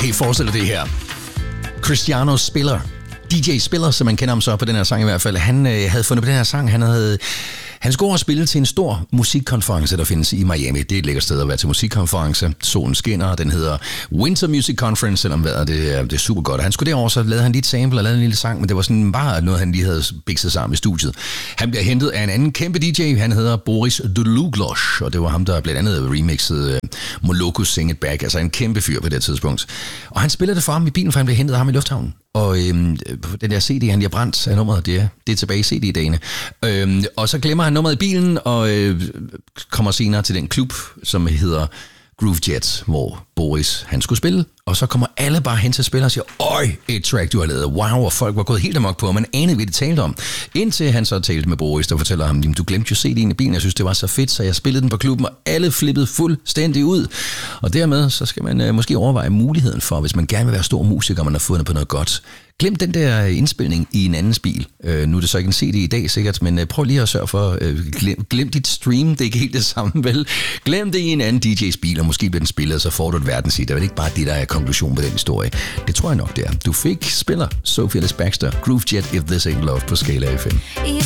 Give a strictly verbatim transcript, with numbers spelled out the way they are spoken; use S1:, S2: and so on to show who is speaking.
S1: Okay, forestil dig det her. Cristiano Spiller, D J Spiller, som man kender ham så på den her sang i hvert fald, han øh, havde fundet på den her sang. Han havde Han skulle over spille til en stor musikkonference, der findes i Miami. Det er et lækkert sted at være til musikkonference. Solen skinner, den hedder Winter Music Conference, selvom vejret det er, det er super godt. Og han skulle derover, så lavede han lige et sample og lavede en lille sang, men det var sådan bare noget, han lige havde bikset sammen i studiet. Han bliver hentet af en anden kæmpe D J, han hedder Boris Dluglosh, og det var ham, der blandt andet remixede uh, Molokus Sing It Back, altså en kæmpe fyr på det tidspunkt. Og han spillede det for ham i bilen, for han blev hentet af ham i lufthavnen. Og øhm, den der C D, han lige har brændt af nummeret, det er, det er tilbage i C D-dagene. Øhm, og så glemmer han nummeret i bilen, og øh, kommer senere til den klub, som hedder Groove Jet, hvor Boris han skulle spille. Og så kommer alle bare hen til spiller og siger, øj, et track, du har lavet. Wow, og folk var gået helt amok på, og man anede, hvad de talte om. Indtil han så talte med Boris, der fortæller ham, du glemte jo C D'en i bilen, jeg synes, det var så fedt, så jeg spillede den på klubben, og alle flippede fuldstændig ud. Og dermed, så skal man øh, måske overveje muligheden for, hvis man gerne vil være stor musiker, og man har fundet på noget godt. Glem den der indspilning i en andens bil. Øh, nu er det så ikke en C D i dag sikkert, men øh, prøv lige at sørge for, øh, glem, glem dit stream, det er ikke helt det samme, vel? Glem det i en anden D J's bil, og måske bliver den spillet, så får du et verdenshit. Det er vel ikke bare det, der er konklusion på den historie. Det tror jeg nok, det er. Du fik spiller Sophia Ellis-Bextor, Groove Jet, If This Ain't Love på Skala F M.